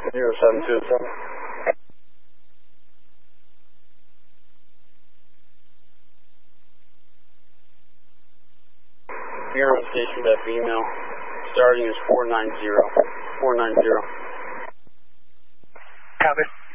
0727. Bureau station that email. Starting is 490. 490. Copy.